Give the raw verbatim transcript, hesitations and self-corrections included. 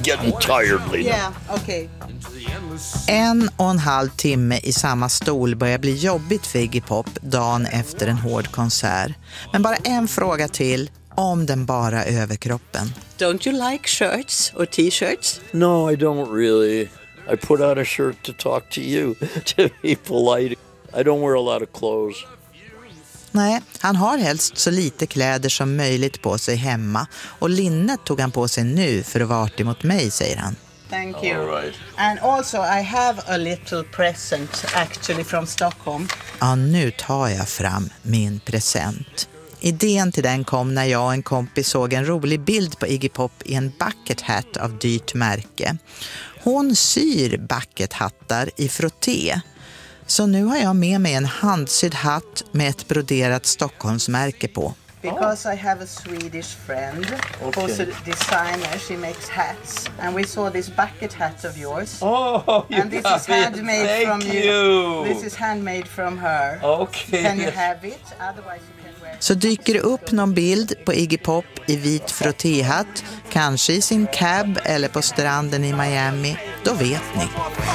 getting tired, Lena. Yeah, okay. En och en halv timme i samma stol börjar bli jobbigt för Iggy Pop dagen efter en hård konsert. Men bara en fråga till om den bara överkroppen. Don't you like shirts or t-shirts? No, I don't really. I put out a shirt to talk to you, to be polite. I don't wear a lot of clothes. Nej, han har helst så lite kläder som möjligt på sig hemma. Och linnet tog han på sig nu för att vara artig mot mig, säger han. Thank you. All right. And also I have a little present actually from Stockholm. Ja, nu tar jag fram min present. Idén till den kom när jag och en kompis såg en rolig bild på Iggy Pop i en bucket hat av dyrt märke. Hon syr bucket hattar i frotté. Så nu har jag med mig en handsydd hatt med ett broderat Stockholmsmärke på. Because I have a Swedish friend Okay. who's a designer. She makes hats. And we saw this bucket hat of yours. Oh, you And this got is handmade it. from Thank you. you. This is handmade from her. Okay. Can you have it? Otherwise you can wear it. Så dyker det upp någon bild på Iggy Pop i vit frottéhatt, kanske i sin cab eller på stranden i Miami, då vet ni.